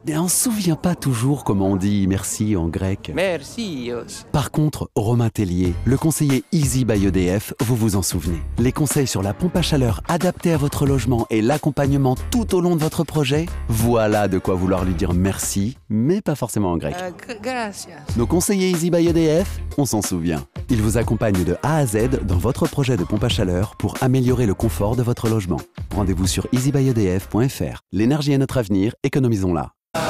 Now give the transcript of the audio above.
Mais on ne se souvient pas toujours comment on dit merci en grec. Mercios. Par contre, Romain Tellier, le conseiller Easy by EDF, vous vous en souvenez. Les conseils sur la pompe à chaleur adaptée à votre logement et l'accompagnement tout au long de votre projet, voilà de quoi vouloir lui dire merci, mais pas forcément en grec. Gracias. Nos conseillers Easy by EDF, on s'en souvient. Ils vous accompagnent de A à Z dans votre projet de pompe à chaleur pour améliorer le confort de votre logement. Rendez-vous sur easybyedf.fr. L'énergie est notre avenir, économisons-la.